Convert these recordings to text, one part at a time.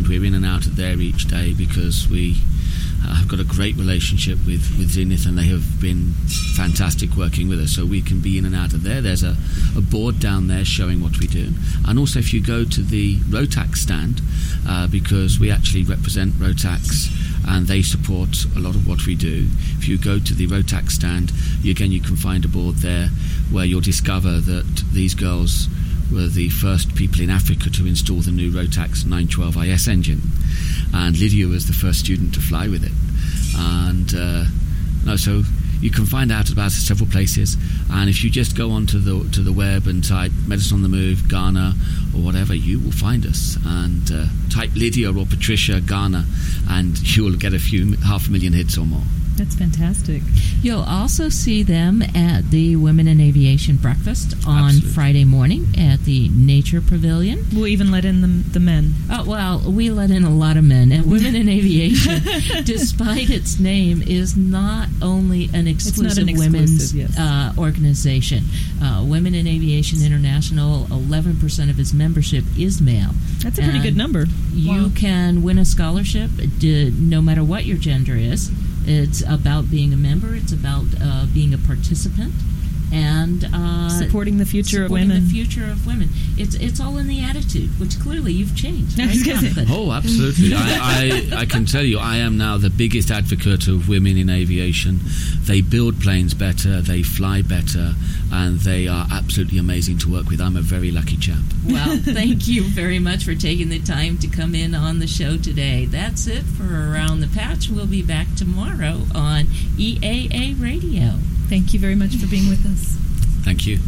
we're in and out of there each day because we have got a great relationship with Zenith, and they have been fantastic working with us, so we can be in and out of there. There's a board down there showing what we do. And also if you go to the Rotax stand, because we actually represent Rotax and they support a lot of what we do, if you go to the Rotax stand, you can find a board there where you'll discover that these girls were the first people in Africa to install the new Rotax 912IS engine, and Lydia was the first student to fly with it. And so you can find out about it several places, and if you just go onto the web and type Medicine on the Move Ghana or whatever, you will find us, and type Lydia or Patricia Ghana and you will get 500,000 hits or more. That's fantastic. You'll also see them at the Women in Aviation Breakfast on Absolutely. Friday morning at the Nature Pavilion. We'll even let in the men. Oh, well, we let in a lot of men. And Women in Aviation, despite its name, is not only an exclusive women's organization. Women in Aviation International, 11% of its membership is male. That's a pretty good number. You can win a scholarship no matter what your gender is. It's about being a member. It's about being a participant and supporting the future of women. It's all in the attitude, which clearly you've changed. Right? Oh, absolutely. I can tell you, I am now the biggest advocate of women in aviation. They build planes better, they fly better, and they are absolutely amazing to work with. I'm a very lucky chap. Well, thank you very much for taking the time to come in on the show today. That's it for Around the Patch. We'll be back tomorrow on EAA Radio. Thank you very much for being with us. Thank you.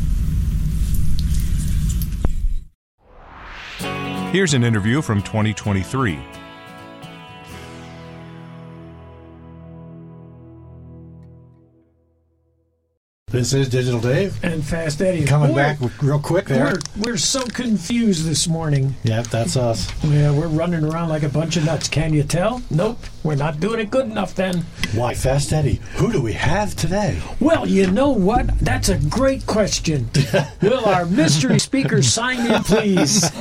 Here's an interview from 2023. This is Digital Dave. And Fast Eddie. Coming back real quick there. We're so confused this morning. Yep, that's us. Yeah, we're running around like a bunch of nuts. Can you tell? Nope. We're not doing it good enough then. Why, Fast Eddie, who do we have today? Well, you know what? That's a great question. Will our mystery speaker sign in, please?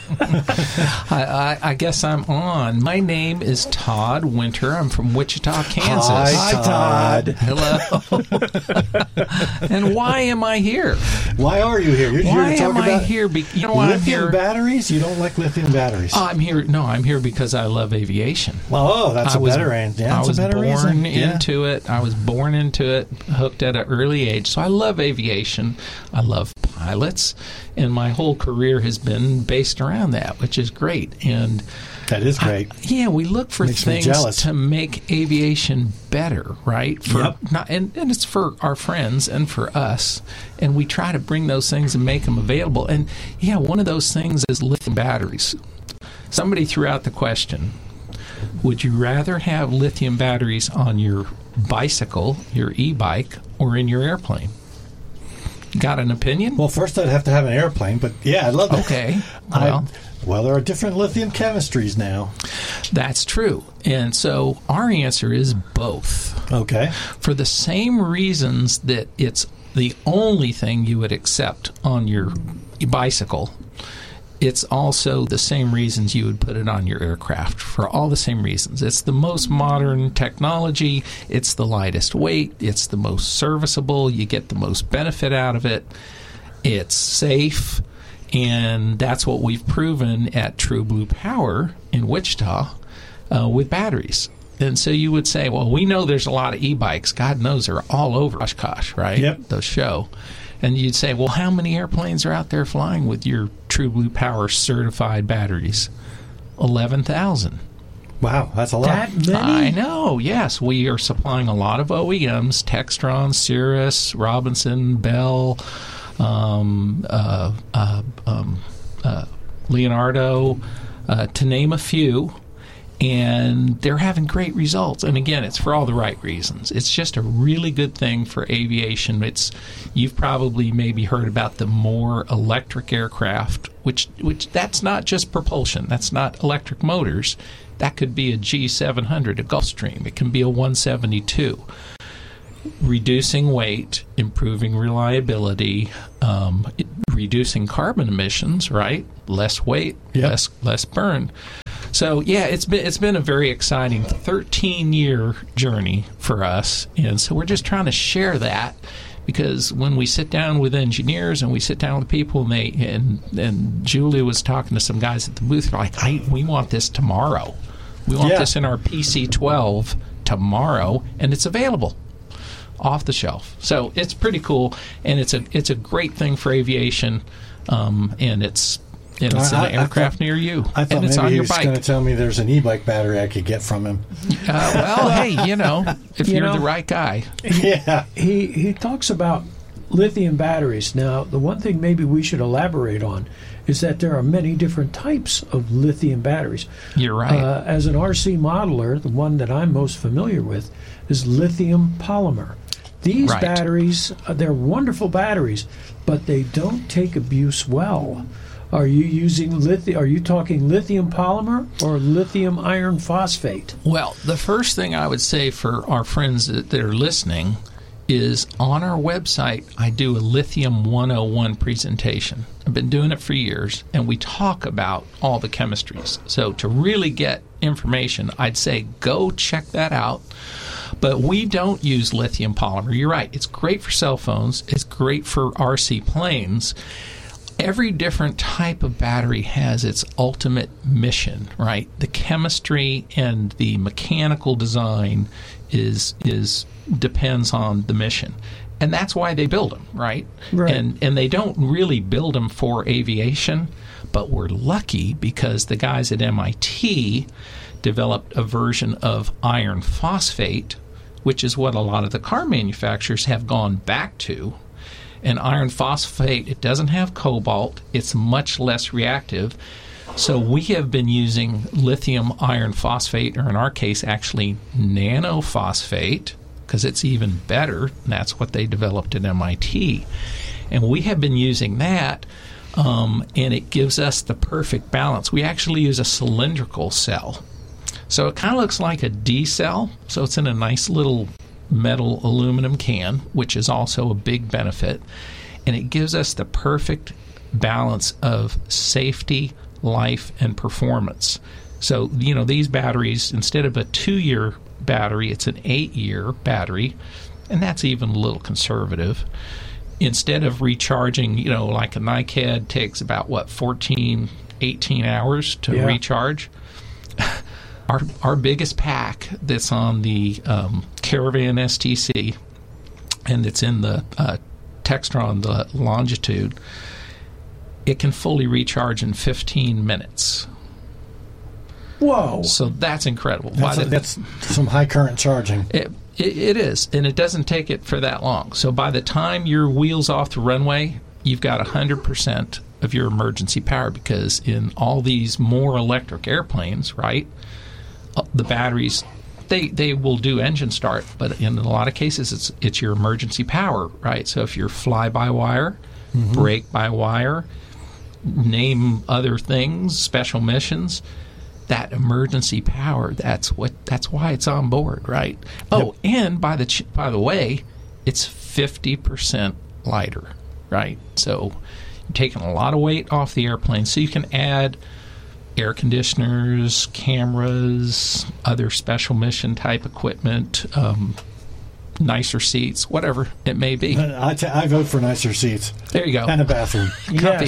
I guess I'm on. My name is Todd Winter. I'm from Wichita, Kansas. Hi, Todd. Hello. And why am I here? Why are you here? You're Why here to talk am I about here? You know why I'm lithium here? batteries? You don't like lithium batteries? I'm here. No, I'm here because I love aviation. Oh, that's a better answer. Yeah, I was born reason. into it. I was born into it, hooked at an early age. So I love aviation. I love pilots, and my whole career has been based around that, which is great. And that is great. We look for Makes me things jealous. to make aviation better, right? And it's for our friends and for us, and we try to bring those things and make them available. And one of those things is lithium batteries. Somebody threw out the question: would you rather have lithium batteries on your bicycle, your e-bike, or in your airplane? Got an opinion? Well, first I'd have to have an airplane, but yeah, I'd love that. Okay. Well, there are different lithium chemistries now. That's true. And so our answer is both. Okay. For the same reasons that it's the only thing you would accept on your bicycle, it's also the same reasons you would put it on your aircraft, for all the same reasons. It's the most modern technology. It's the lightest weight. It's the most serviceable. You get the most benefit out of it. It's safe. And that's what we've proven at True Blue Power in Wichita with batteries. And so you would say, well, we know there's a lot of e-bikes. God knows they're all over Oshkosh, right? Yep. The show. And you'd say, well, how many airplanes are out there flying with your True Blue Power certified batteries? 11,000. Wow, that's a lot. That many? I know, yes. We are supplying a lot of OEMs, Textron, Cirrus, Robinson, Bell, Leonardo, to name a few. And they're having great results. And again, it's for all the right reasons. It's just a really good thing for aviation. You've probably maybe heard about the more electric aircraft, which that's not just propulsion. That's not electric motors. That could be a G700, a Gulfstream. It can be a 172. Reducing weight, improving reliability, reducing carbon emissions, right? Less weight, less burn. So yeah, it's been a very exciting 13-year journey for us, and so we're just trying to share that, because when we sit down with engineers and we sit down with people, and Julia was talking to some guys at the booth, they're like, we want this tomorrow. We want this in our PC-12 tomorrow, and it's available off the shelf. So it's pretty cool, and it's a great thing for aviation, and it's in an aircraft near you. I thought maybe he was going to tell me there's an e-bike battery I could get from him. Well, hey, if you're the right guy. Yeah. He talks about lithium batteries. Now, the one thing maybe we should elaborate on is that there are many different types of lithium batteries. You're right. As an RC modeler, the one that I'm most familiar with is lithium polymer. These batteries, they're wonderful batteries, but they don't take abuse well. Are you using lithium? Are you talking lithium polymer or lithium iron phosphate? Well, the first thing I would say for our friends that are listening is on our website, I do a Lithium 101 presentation. I've been doing it for years, and we talk about all the chemistries. So to really get information, I'd say go check that out. But we don't use lithium polymer. You're right. It's great for cell phones. It's great for RC planes. Every different type of battery has its ultimate mission, right? The chemistry and the mechanical design depends on the mission. And that's why they build them, right? And they don't really build them for aviation, but we're lucky because the guys at MIT developed a version of iron phosphate, which is what a lot of the car manufacturers have gone back to. And iron phosphate, it doesn't have cobalt. It's much less reactive. So we have been using lithium iron phosphate, or in our case, actually nanophosphate, because it's even better. And that's what they developed at MIT. And we have been using that, and it gives us the perfect balance. We actually use a cylindrical cell. So it kind of looks like a D cell. So it's in a nice little metal aluminum can, which is also a big benefit, and it gives us the perfect balance of safety, life, and performance. So, these batteries, instead of a 2-year battery, it's an 8-year battery, and that's even a little conservative. Instead of recharging, like a NiCad takes about, 14, 18 hours to recharge. Our biggest pack that's on the Caravan STC, and it's in the Textron, the Longitude, it can fully recharge in 15 minutes. Whoa! So that's incredible. That's some high current charging. It is, and it doesn't take it for that long. So by the time your wheel's off the runway, you've got 100% of your emergency power, because in all these more electric airplanes, right, the batteries, they will do engine start, but in a lot of cases it's your emergency power, right? So if you're fly-by-wire, brake-by-wire, name other things, special missions, that emergency power, that's why it's on board, right? Oh, and by the way, it's 50% lighter, right? So you're taking a lot of weight off the airplane, so you can add air conditioners, cameras, other special mission type equipment, nicer seats, whatever it may be. I vote for nicer seats. There you go. And a bathroom. Comfy.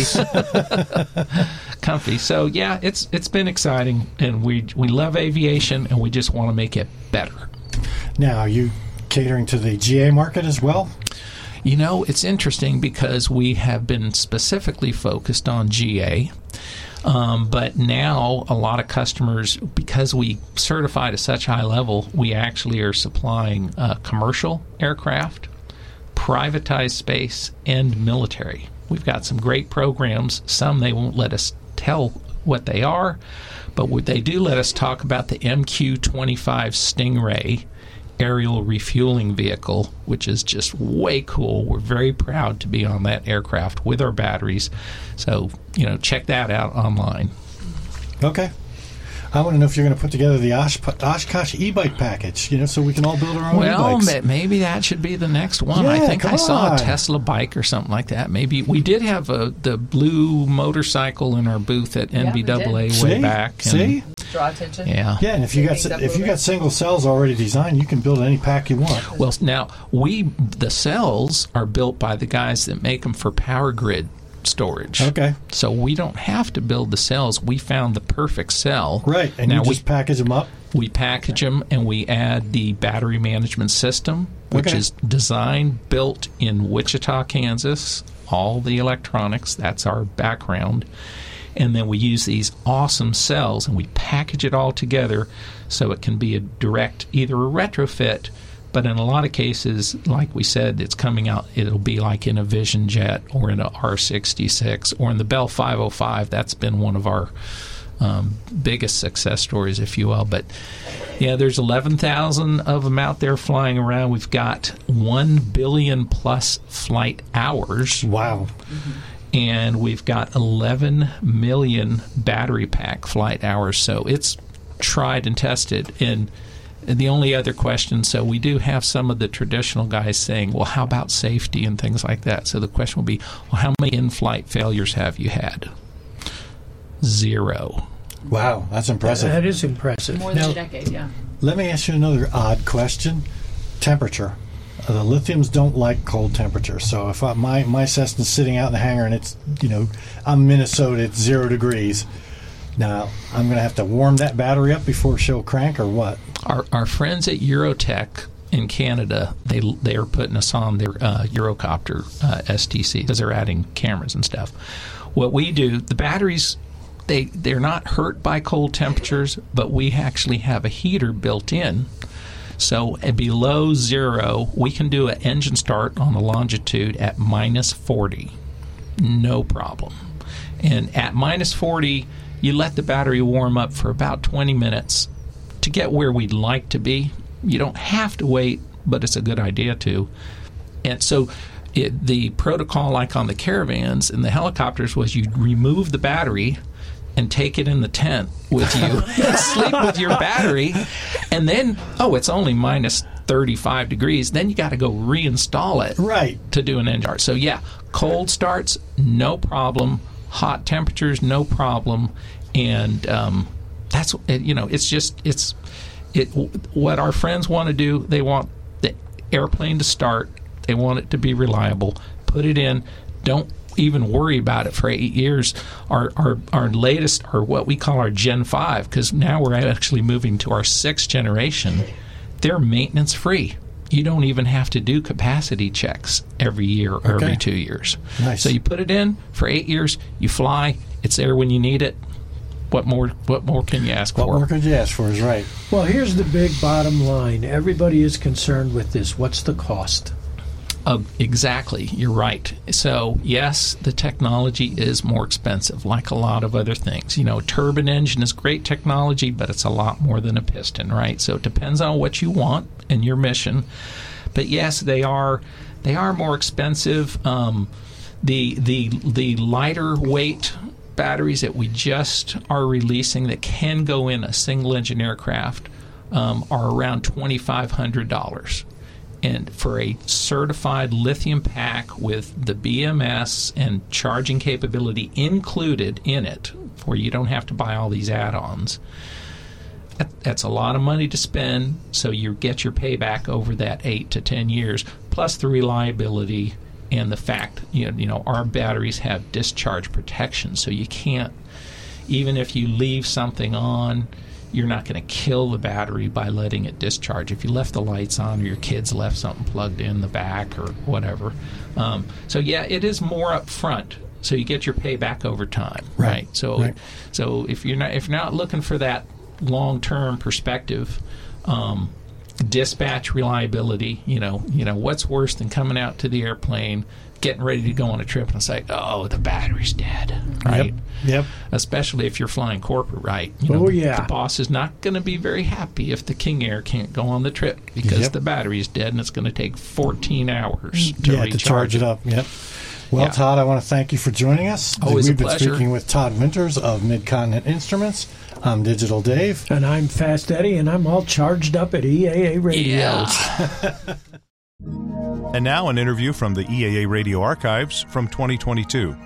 Comfy. So yeah, it's been exciting, and we love aviation, and we just want to make it better. Now, are you catering to the GA market as well? It's interesting because we have been specifically focused on GA. But now a lot of customers, because we certified at such high level, we actually are supplying commercial aircraft, privatized space, and military. We've got some great programs. Some they won't let us tell what they are, but they do let us talk about the MQ-25 Stingray aerial refueling vehicle, which is just way cool. We're very proud to be on that aircraft with our batteries. So, check that out online. Okay. I want to know if you're going to put together the Oshkosh e-bike package, so we can all build our own e-bikes. Well, maybe that should be the next one. Yeah, I think I saw a Tesla bike or something like that. Maybe we did have the blue motorcycle in our booth at NBAA way back. See? draw attention. Yeah, and if you got single cells already designed, you can build any pack you want. Well, now the cells are built by the guys that make them for power grid storage. Okay. So we don't have to build the cells. We found the perfect cell. Right, and now you just package them up? We package them, and we add the battery management system, which is designed, built in Wichita, Kansas, all the electronics. That's our background. And then we use these awesome cells, and we package it all together so it can be a direct, either a retrofit, but in a lot of cases, like we said, it's coming out, it'll be like in a Vision Jet or in a R66 or in the Bell 505. That's been one of our biggest success stories, if you will. But yeah, there's 11,000 of them out there flying around. We've got 1 billion plus flight hours. Wow. And we've got 11 million battery pack flight hours. So it's tried and tested. And the only other question, so we do have some of the traditional guys saying, well, how about safety and things like that? So the question will be, well, how many in-flight failures have you had? 0. Wow, that's impressive. That is impressive. More than a decade, yeah. Let me ask you another odd question. Temperature. The lithiums don't like cold temperature. So if my Cessna's sitting out in the hangar and it's, I'm in Minnesota, it's 0 degrees. Now, I'm going to have to warm that battery up before she'll crank, or what? Our friends at Eurotech in Canada, they are putting us on their Eurocopter STC because they're adding cameras and stuff. What we do, the batteries, they're not hurt by cold temperatures, but we actually have a heater built in. So at below 0, we can do an engine start on the longitude at -40. No problem. And at -40, you let the battery warm up for about 20 minutes to get where we'd like to be. You don't have to wait, but it's a good idea to. And so the protocol, like on the Caravans and the helicopters, was you'd remove the battery and take it in the tent with you, sleep with your battery, and then, it's only -35 degrees. Then you got to go reinstall it to do an engine start. So, yeah, cold starts, no problem. Hot temperatures, no problem. And that's, what our friends want to do. They want the airplane to start. They want it to be reliable. Put it in. Don't even worry about it for 8 years. Our latest, or what we call our Gen 5, because now we're actually moving to our 6th generation, they're maintenance free. You don't even have to do capacity checks every year or every 2 years. Nice. So you put it in for 8 years, you fly, it's there when you need it. What more can you ask for? What more could you ask for is right. Well, here's the big bottom line. Everybody is concerned with this. What's the cost? Exactly. You're right. So, yes, the technology is more expensive, like a lot of other things. Turbine engine is great technology, but it's a lot more than a piston, right? So it depends on what you want and your mission. But, yes, they are more expensive. The lighter weight batteries that we just are releasing that can go in a single-engine aircraft are around $2,500. And for a certified lithium pack with the BMS and charging capability included in it, where you don't have to buy all these add-ons, that's a lot of money to spend, so you get your payback over that 8 to 10 years, plus the reliability and the fact, our batteries have discharge protection, so you can't, even if you leave something on, you're not going to kill the battery by letting it discharge. If you left the lights on, or your kids left something plugged in the back or whatever. So yeah, it is more up front. So you get your payback over time, right? So if you're not looking for that long-term perspective, dispatch reliability. What's worse than coming out to the airplane, getting ready to go on a trip, and it's like, the battery's dead, right? Yep. Especially if you're flying corporate, right? The boss is not going to be very happy if the King Air can't go on the trip because the battery's dead, and it's going to take 14 hours to charge it up. Yep. Well, Todd, I want to thank you for joining us. Always We've a pleasure. been speaking with Todd Winters of Mid-Continent Instruments. I'm Digital Dave. And I'm Fast Eddie, and I'm all charged up at EAA Radio. Yeah. And now an interview from the EAA Radio Archives from 2022.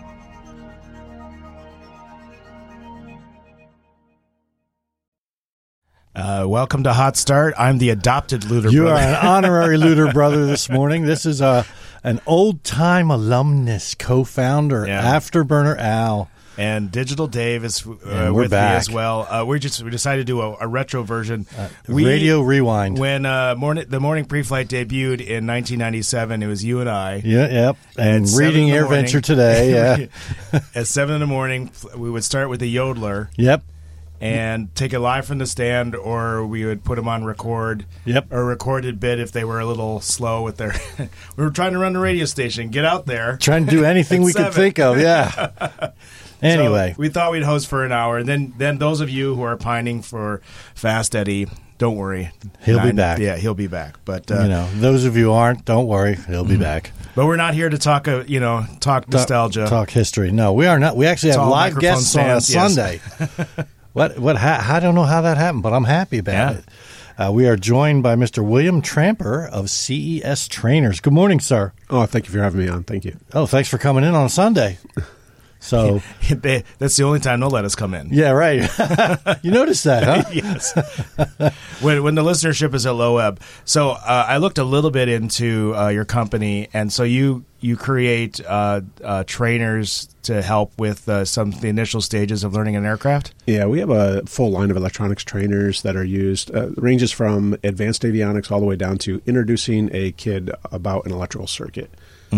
Welcome to Hot Start. I'm the adopted Luder You brother. are an honorary Luder brother this morning. This is an old-time alumnus, co-founder, Afterburner Al. And Digital Dave is with back. Me as well. We decided to do a retro version. Radio Rewind. When the morning pre-flight debuted in 1997, it was you and I. Yep. And reading AirVenture today. Yeah. At 7 in the morning, we would start with the Yodeler. Yep. And take it live from the stand, or we would put them on record. Yep. Or recorded bit if they were a little slow with their. We were trying to run the radio station. Get out there. Trying to do anything we could think of. Yeah. Anyway, so we thought we'd host for an hour. Then those of you who are pining for Fast Eddie, don't worry. He'll be back. Yeah, he'll be back. But those of you who aren't, don't worry. He'll be back. But we're not here to talk nostalgia. Talk history. No, we are not. We actually have live guests on a Sunday. I don't know how that happened, but I'm happy about it. We are joined by Mr. William Tramper of CES Trainers. Good morning, sir. Oh, thank you for having me on. Thank you. Oh, thanks for coming in on a Sunday. So that's the only time they'll let us come in. Yeah, right. You noticed that, huh? Yes. When the listenership is at low ebb. So I looked a little bit into your company, and so you create trainers to help with some of the initial stages of learning an aircraft? Yeah, we have a full line of electronics trainers that are used. Ranges from advanced avionics all the way down to introducing a kid about an electrical circuit.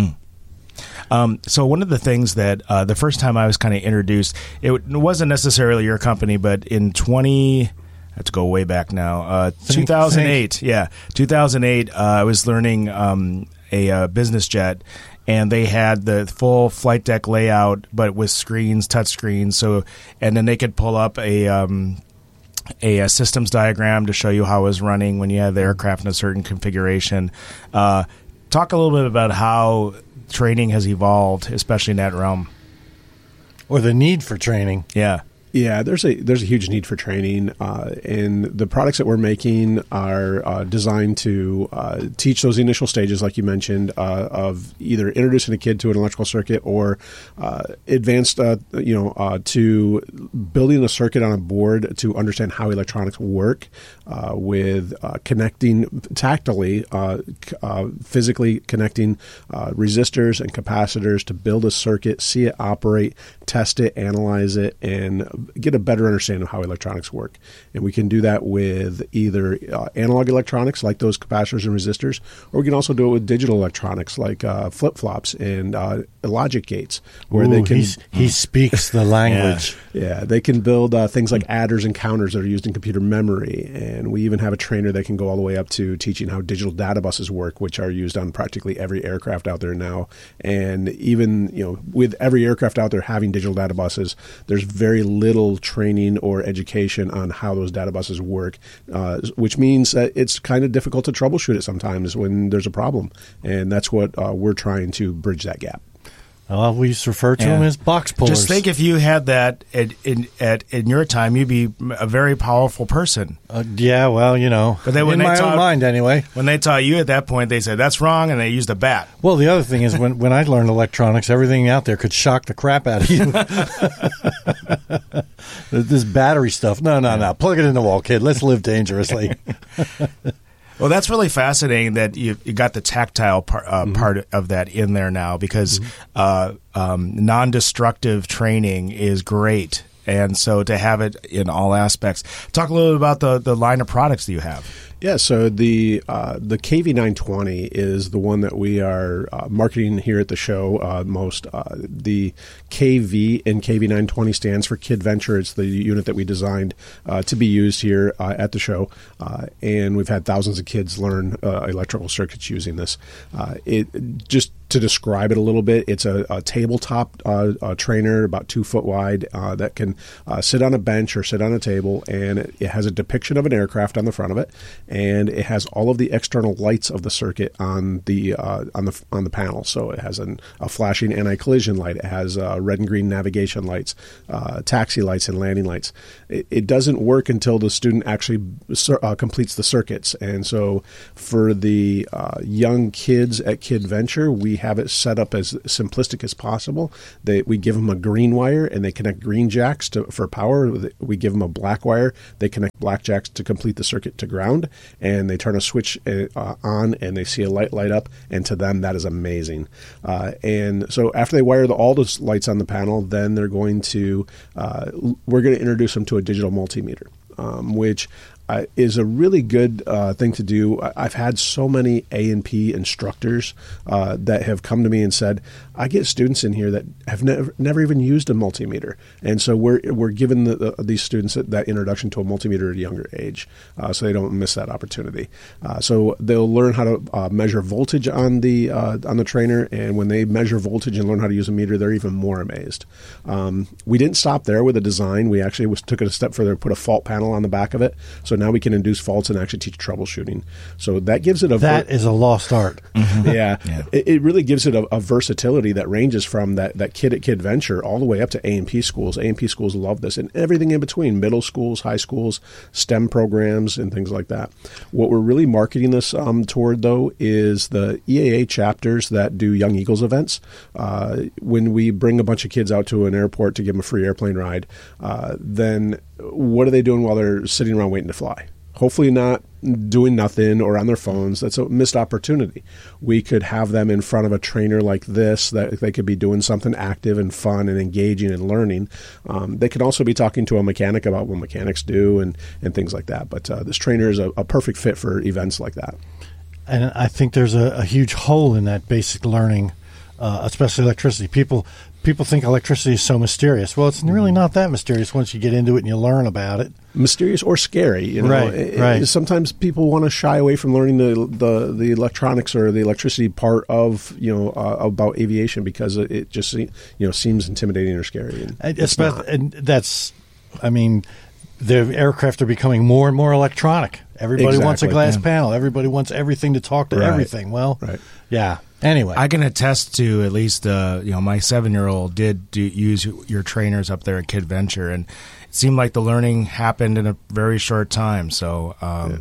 So one of the things that the first time I was kind of introduced, it wasn't necessarily your company, but in I have to go way back now, 2008. 2008, I was learning a business jet, and they had the full flight deck layout, but with screens, touch screens. So, and then they could pull up a systems diagram to show you how it was running when you had the aircraft in a certain configuration. Talk a little bit about how training has evolved, especially in that realm, or the need for training. Yeah, there's a huge need for training, and the products that we're making are designed to teach those initial stages, like you mentioned, of either introducing a kid to an electrical circuit or advanced, to building a circuit on a board to understand how electronics work, with connecting tactily, physically connecting resistors and capacitors to build a circuit, see it operate, test it, analyze it, and get a better understanding of how electronics work. And we can do that with either analog electronics like those capacitors and resistors, or we can also do it with digital electronics like flip-flops and logic gates, where they can... He speaks the language. Yeah, they can build things like adders and counters that are used in computer memory. And we even have a trainer that can go all the way up to teaching how digital data buses work, which are used on practically every aircraft out there now. And even, with every aircraft out there having digital data buses, there's very little training or education on how those data buses work, which means that it's kind of difficult to troubleshoot it sometimes when there's a problem. And that's what we're trying to bridge that gap. We used to refer to them as box pullers. Just think if you had that in your time, you'd be a very powerful person. But then in my own mind anyway. When they taught you at that point, they said, that's wrong, and they used a bat. Well, the other thing is when I learned electronics, everything out there could shock the crap out of you. This battery stuff. No. Plug it in the wall, kid. Let's live dangerously. Well, that's really fascinating that you got the tactile part of that in there now, because non-destructive training is great. And so to have it in all aspects. Talk a little bit about the line of products that you have. Yeah, so the KV920 is the one that we are marketing here at the show most. The KV in KV920 stands for KidVenture. It's the unit that we designed to be used here at the show, and we've had thousands of kids learn electrical circuits using this. Just to describe it a little bit, it's a tabletop trainer about 2 foot wide that can sit on a bench or sit on a table, and it has a depiction of an aircraft on the front of it. And it has all of the external lights of the circuit on the panel. So it has a flashing anti-collision light. It has red and green navigation lights, taxi lights, and landing lights. It doesn't work until the student actually completes the circuits. And so for the young kids at KidVenture, we have it set up as simplistic as possible. We give them a green wire, and they connect green jacks for power. We give them a black wire. They connect black jacks to complete the circuit to ground, and they turn a switch on, and they see a light up, and to them, that is amazing. And so after they wire all those lights on the panel, then we're going to introduce them to a digital multimeter, which is a really good thing to do. I've had so many A&P instructors that have come to me and said, I get students in here that have never even used a multimeter. And so we're giving these students that introduction to a multimeter at a younger age, so they don't miss that opportunity. So they'll learn how to measure voltage on the trainer, and when they measure voltage and learn how to use a meter, they're even more amazed. We didn't stop there with the design. We actually took it a step further and put a fault panel on the back of it. So now we can induce faults and actually teach troubleshooting. So that gives it that is a lost art. Yeah. It really gives it a versatility that ranges from that kid at KidVenture all the way up to A&P schools. A&P schools love this, and everything in between, middle schools, high schools, STEM programs, and things like that. What we're really marketing this toward, though, is the EAA chapters that do Young Eagles events. When we bring a bunch of kids out to an airport to give them a free airplane ride, then what are they doing while they're sitting around waiting to fly? Hopefully not doing nothing or on their phones. That's a missed opportunity. We could have them in front of a trainer like this, that they could be doing something active and fun and engaging and learning. They could also be talking to a mechanic about what mechanics do and things like that. But this trainer is a perfect fit for events like that. And I think there's a huge hole in that basic learning, especially electricity. People think electricity is so mysterious. Well, it's really not that mysterious once you get into it and you learn about it. Mysterious or scary, you know. Right. Sometimes people want to shy away from learning the electronics or the electricity part of about aviation because it just seems intimidating or scary. And that's, I mean, the aircraft are becoming more and more electronic. Everybody wants a glass panel. Everybody wants everything to talk to everything. Well, yeah. Anyway, I can attest to at least my 7-year-old did use your trainers up there at KidVenture, and it seemed like the learning happened in a very short time. So,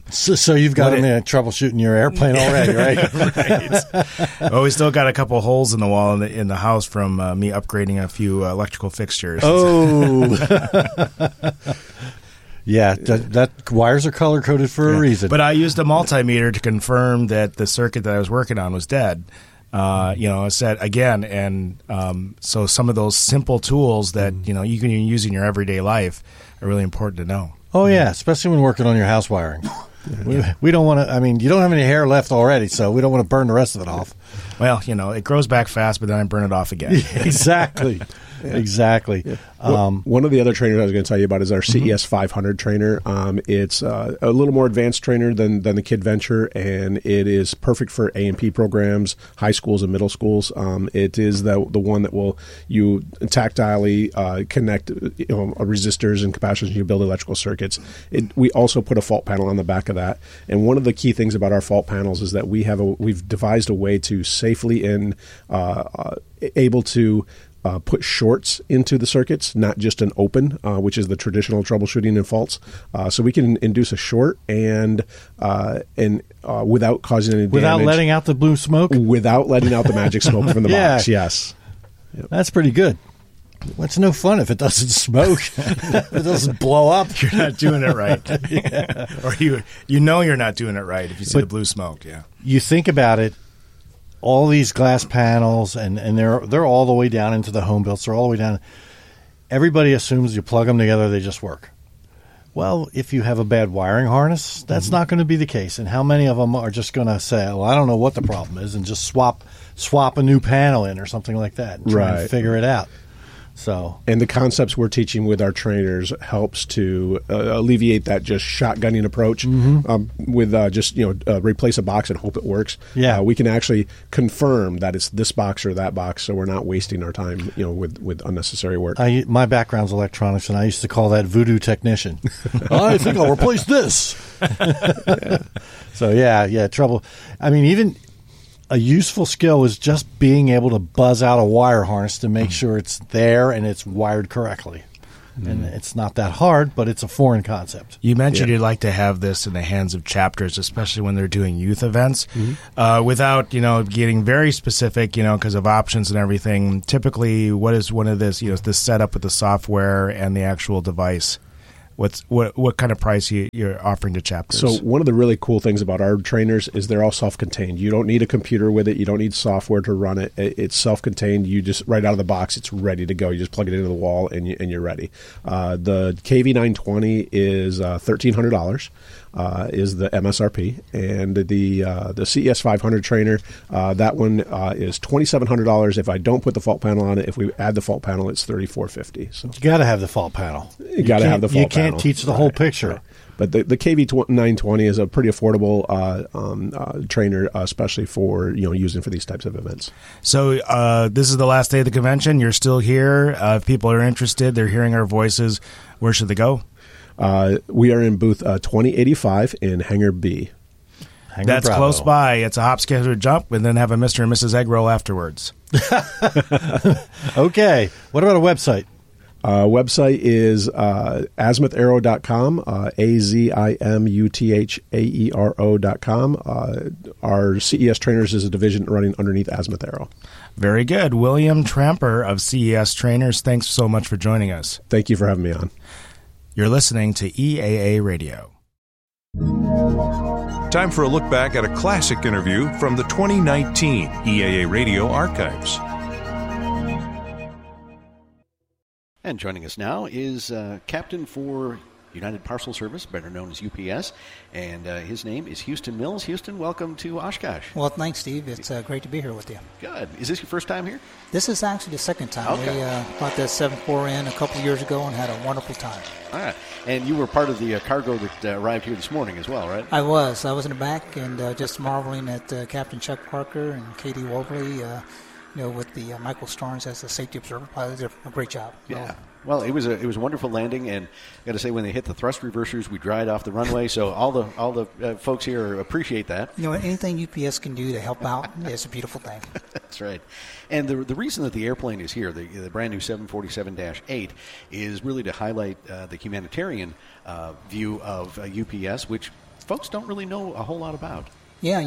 so you've got him troubleshooting your airplane already, right? Right. Well, we still got a couple of holes in the wall in the house from me upgrading a few electrical fixtures. Oh. Yeah, that wires are color-coded for a reason. But I used a multimeter to confirm that the circuit that I was working on was dead. I said again, and so some of those simple tools that you can use in your everyday life are really important to know. Oh yeah, especially when working on your house wiring. We don't want to. I mean, you don't have any hair left already, so we don't want to burn the rest of it off. Well, it grows back fast, but then I burn it off again. Exactly. Yeah. Exactly. Yeah. One of the other trainers I was going to tell you about is our CES 500 trainer. It's a little more advanced trainer than the KidVenture, and it is perfect for A&P programs, high schools and middle schools. It is the one that will you tactilely connect resistors and capacitors, and you build electrical circuits. We also put a fault panel on the back of that, and one of the key things about our fault panels is that we've devised a way to safely and able to put shorts into the circuits, not just an open, which is the traditional troubleshooting in faults. So we can induce a short and without causing any damage. Without letting out the blue smoke? Without letting out the magic smoke from the box, yes. Yep. That's pretty good. Well, it's no fun if it doesn't smoke. If it doesn't blow up. You're not doing it right. Yeah. Or you're not doing it right if you see the blue smoke, yeah. You think about it, all these glass panels, and they're all the way down into the home builds. They're all the way down. Everybody assumes you plug them together, they just work. Well, if you have a bad wiring harness, that's not going to be the case. And how many of them are just going to say, well, I don't know what the problem is, and just swap a new panel in or something like that and try and figure it out. And the concepts we're teaching with our trainers helps to alleviate that just shotgunning approach with just replace a box and hope it works. Yeah, we can actually confirm that it's this box or that box, so we're not wasting our time with unnecessary work. My background's electronics, and I used to call that voodoo technician. I think I'll replace this. So trouble. I mean, even a useful skill is just being able to buzz out a wire harness to make sure it's there and it's wired correctly. And it's not that hard, but it's a foreign concept. You mentioned you'd like to have this in the hands of chapters, especially when they're doing youth events, without, getting very specific, because of options and everything. Typically, what is one of this, the setup with the software and the actual device? What kind of price you're offering to chapters? So one of the really cool things about our trainers is they're all self-contained. You don't need a computer with it. You don't need software to run it. It's self-contained. You just right out of the box, it's ready to go. You just plug it into the wall and you're ready. The KV920 is $1,300. Is the MSRP, and the CES 500 trainer, that one is $2,700 if I don't put the fault panel on it. If we add the fault panel, it's $3,450. So you got to have the fault panel. You got to have the fault panel. You can't teach the whole picture. Right. But the KV920 is a pretty affordable trainer, especially for using for these types of events. So this is the last day of the convention. You're still here. If people are interested, they're hearing our voices. Where should they go? We are in booth 2085 in Hangar B. That's Bravo. Close by. It's a hop, skip, or jump, and then have a Mr. and Mrs. Egg Roll afterwards. Okay. What about a website? Website is azimuthAero.com, AZIMUTHAERO.com. Our CES Trainers is a division running underneath Azimuth Aero. Very good. William Tramper of CES Trainers, thanks so much for joining us. Thank you for having me on. You're listening to EAA Radio. Time for a look back at a classic interview from the 2019 EAA Radio archives. And joining us now is Captain for United Parcel Service, better known as UPS, and his name is Houston Mills. Houston, welcome to Oshkosh. Well, thanks, Steve. It's great to be here with you. Good. Is this your first time here? This is actually the second time. Okay. We brought that 7-4 in a couple of years ago and had a wonderful time. All right. And you were part of the cargo that arrived here this morning as well, right? I was in the back and just marveling at Captain Chuck Parker and Katie Wolverley, with the Michael Starnes as the safety observer pilot. They did a great job. Yeah. Well, it was a wonderful landing, and I got to say, when they hit the thrust reversers, we dried off the runway. So all the folks here appreciate that. Anything UPS can do to help out is a beautiful thing. That's right. And the reason that the airplane is here, the brand new 747-8, is really to highlight the humanitarian view of UPS, which folks don't really know a whole lot about. Yeah,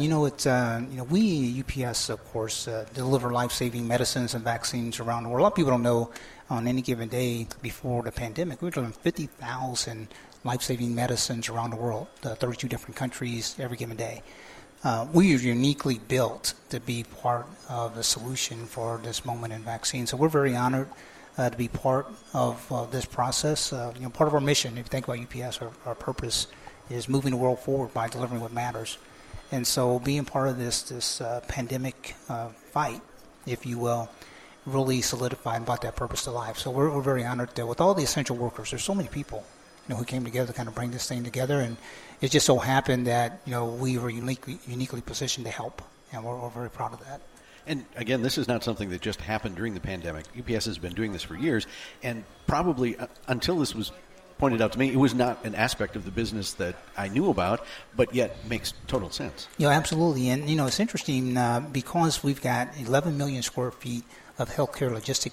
we UPS, of course, deliver life-saving medicines and vaccines around the world. A lot of people don't know on any given day before the pandemic, we were delivering 50,000 life-saving medicines around the world, 32 different countries every given day. We are uniquely built to be part of the solution for this moment in vaccine. So we're very honored to be part of this process. Part of our mission, if you think about UPS, our purpose is moving the world forward by delivering what matters. And so being part of this pandemic fight, if you will, really solidified about that purpose to life. So we're very honored that with all the essential workers, there's so many people who came together to kind of bring this thing together. And it just so happened that we were uniquely positioned to help, and we're very proud of that. And again, this is not something that just happened during the pandemic. UPS has been doing this for years, and probably until this was pointed out to me, it was not an aspect of the business that I knew about, but yet makes total sense. Absolutely. And, it's interesting because we've got 11 million square feet of healthcare logistic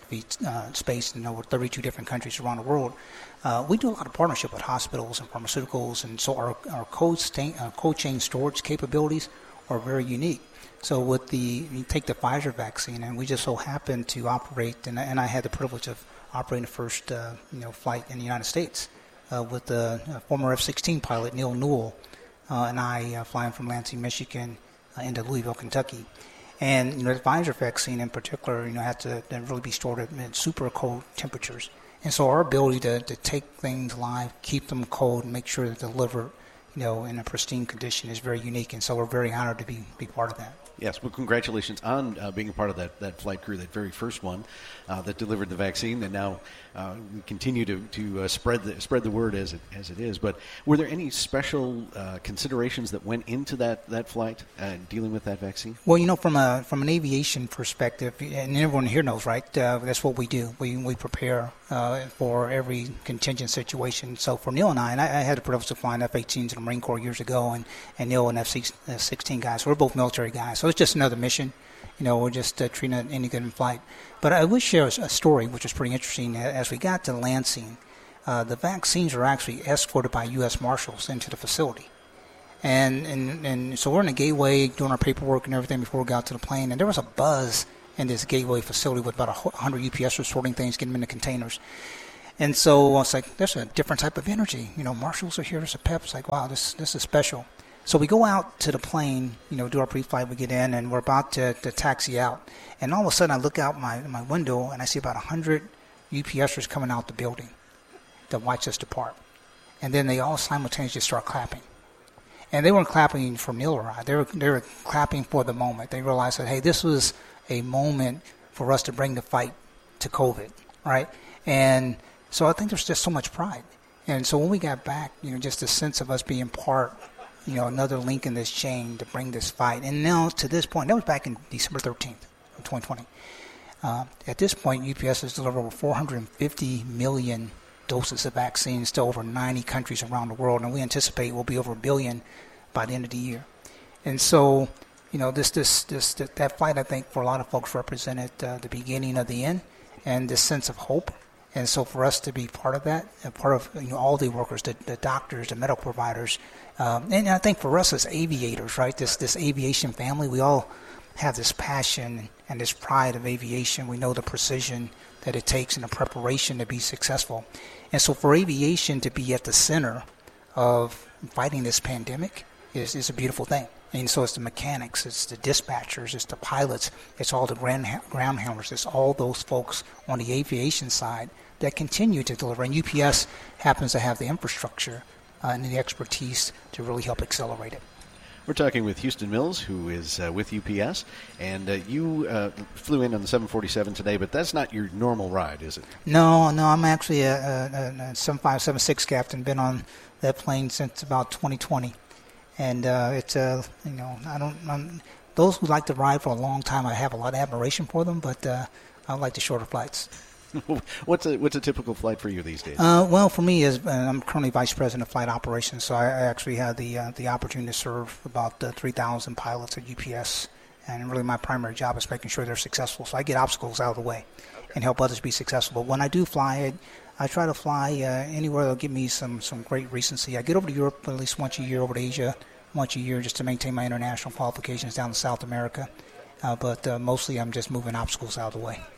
space in over 32 different countries around the world. We do a lot of partnership with hospitals and pharmaceuticals, and so our cold chain storage capabilities are very unique. So you take the Pfizer vaccine, and we just so happen to operate, and I had the privilege of operating the first flight in the United States with the former F-16 pilot Neil Newell and I flying from Lansing, Michigan into Louisville, Kentucky. And the Pfizer vaccine in particular, had to really be stored at super cold temperatures. And so our ability to take things live, keep them cold, and make sure that they deliver, in a pristine condition is very unique. And so we're very honored to be part of that. Yes, well, congratulations on being a part of that flight crew, that very first one that delivered the vaccine, and now we continue to spread the word as it is. But were there any special considerations that went into that flight dealing with that vaccine? Well, from an aviation perspective, and everyone here knows, right? That's what we do. We prepare for every contingent situation. So for Neil and I had the privilege of flying F-18s in the Marine Corps years ago, and Neil an F-16 guy. So we're both military guys. So it's just another mission. We're just treating it any given flight. But I would share a story which was pretty interesting. As we got to Lansing, the vaccines are actually escorted by U.S. Marshals into the facility. And so we're in the gateway doing our paperwork and everything before we got to the plane, and there was a buzz in this gateway facility with about 100 UPSers sorting things, getting them into containers. And so I was like, there's a different type of energy. Marshals are here, there's a pep. It's like, wow, this is special. So we go out to the plane, do our pre-flight, we get in, and we're about to taxi out. And all of a sudden I look out my window, and I see about 100 UPSers coming out the building to watch us depart. And then they all simultaneously start clapping. And they weren't clapping for Neil or I. They were clapping for the moment. They realized that, hey, this was a moment for us to bring the fight to COVID, right? And so I think there's just so much pride. And so when we got back, just a sense of us being part, another link in this chain to bring this fight. And now to this point, that was back in December 13th of 2020. At this point, UPS has delivered over 450 million doses of vaccines to over 90 countries around the world, and we anticipate we'll be over 1 billion by the end of the year. And so, that fight, I think, for a lot of folks represented the beginning of the end and this sense of hope. And so for us to be part of that, and part of all the workers, the doctors, the medical providers, and I think for us as aviators, right, this aviation family, we all have this passion and this pride of aviation. We know the precision that it takes and the preparation to be successful. And so for aviation to be at the center of fighting this pandemic is a beautiful thing. And so it's the mechanics, it's the dispatchers, it's the pilots, it's all the ground handlers, it's all those folks on the aviation side that continue to deliver. And UPS happens to have the infrastructure and the expertise to really help accelerate it. We're talking with Houston Mills, who is with UPS, and you flew in on the 747 today, but that's not your normal ride, is it? No, I'm actually a 7576 captain, been on that plane since about 2020. And it's those who like to ride for a long time, I have a lot of admiration for them, but I like the shorter flights. What's a typical flight for you these days? Well, for me, I'm currently vice president of flight operations, so I actually had the opportunity to serve about 3,000 pilots at UPS, and really my primary job is making sure they're successful. So I get obstacles out of the way and help others be successful. But when I do fly, I try to fly anywhere that'll give me some great recency. I get over to Europe at least once a year, over to Asia once a year, just to maintain my international qualifications down to South America. But mostly I'm just moving obstacles out of the way.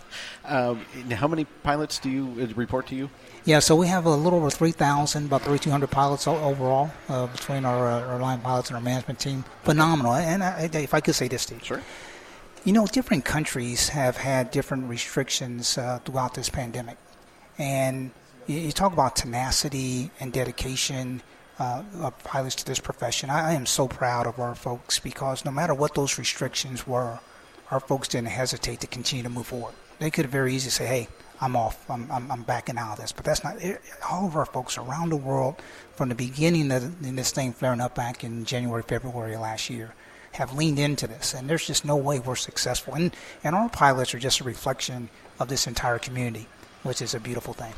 How many pilots do you report to you? Yeah, so we have a little over 3,000, about 3,200 pilots overall between our line pilots and our management team. Phenomenal. And if I could say this, Steve. Sure. Different countries have had different restrictions throughout this pandemic. And you talk about tenacity and dedication of pilots to this profession. I am so proud of our folks because no matter what those restrictions were, our folks didn't hesitate to continue to move forward. They could have very easily say, hey, I'm off, I'm backing out of this. But that's not it. All of our folks around the world, from the beginning of this thing flaring up back in January, February of last year, have leaned into this. And there's just no way we're successful. And our pilots are just a reflection of this entire community, which is a beautiful thing.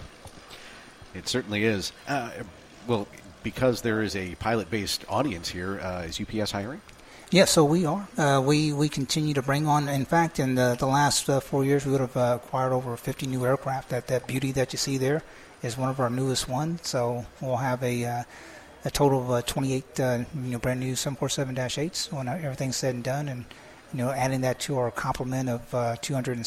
It certainly is. Well, because there is a pilot-based audience here, is UPS hiring? Yeah, so we are. We continue to bring on. In fact, in the last 4 years, we would have acquired over 50 new aircraft. That beauty that you see there is one of our newest ones. So we'll have a total of 28 brand new 747-8s when everything's said and done, and adding that to our complement of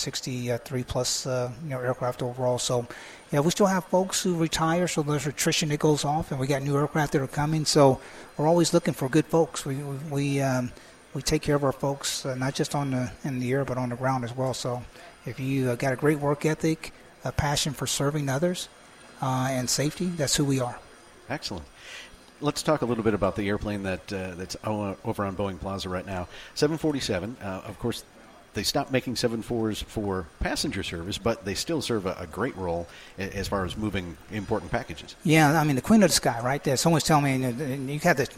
263 plus aircraft overall. So we still have folks who retire, so there's attrition that goes off, and we got new aircraft that are coming. So we're always looking for good folks. We take care of our folks, not just in the air, but on the ground as well. So if you got a great work ethic, a passion for serving others, and safety, that's who we are. Excellent. Let's talk a little bit about the airplane that's over on Boeing Plaza right now. 747, of course, they stopped making 74s for passenger service, but they still serve a great role as far as moving important packages. Yeah, I mean, the queen of the sky, right there. Someone's telling me you had the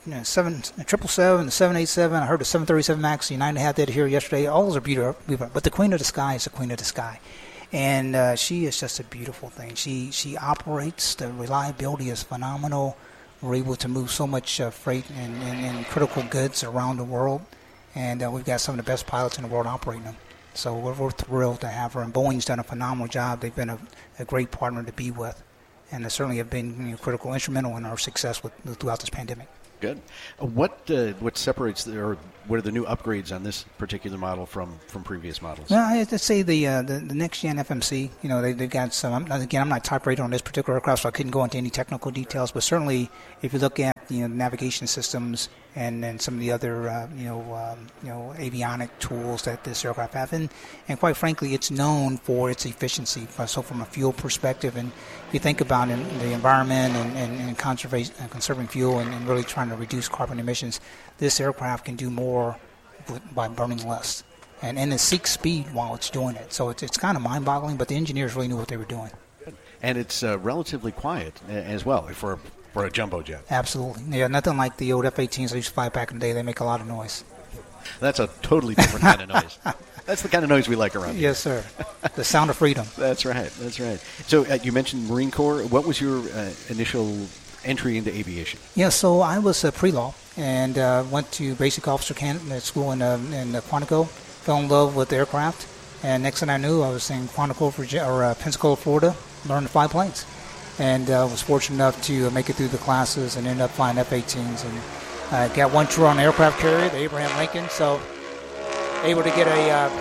777, the 787. I heard the 737 MAX. United had that here yesterday. All those are beautiful, but the queen of the sky is the queen of the sky. And she is just a beautiful thing. She operates. The reliability is phenomenal. We're able to move so much freight and critical goods around the world. And we've got some of the best pilots in the world operating them. So we're thrilled to have her. And Boeing's done a phenomenal job. They've been a great partner to be with. and certainly have been critical, instrumental in our success throughout this pandemic. Good. What separates or what are the new upgrades on this particular model from previous models? Well, I have to say the next gen FMC. They've got some. Again, I'm not type rated on this particular aircraft, so I couldn't go into any technical details. But certainly, if you look at navigation systems and some of the other avionic tools that this aircraft have, and quite frankly, it's known for its efficiency. So from a fuel perspective, and if you think about the environment and conserving fuel and really trying to reduce carbon emissions, this aircraft can do more by burning less, and it seeks speed while it's doing it. So it's kind of mind-boggling, but the engineers really knew what they were doing. And it's relatively quiet as well for a jumbo jet. Absolutely. Yeah, nothing like the old F-18s I used to fly back in the day. They make a lot of noise. That's a totally different kind of noise. That's the kind of noise we like around here. Yes, sir. The sound of freedom. That's right. So you mentioned Marine Corps. What was your initial entry into aviation? Yeah, so I was a pre-law and went to basic officer school in Quantico. Fell in love with the aircraft, and next thing I knew, I was in Quantico, Pensacola, Florida, learning to fly planes. And was fortunate enough to make it through the classes and end up flying F-18s. And got one tour on the aircraft carrier, the Abraham Lincoln. So able to get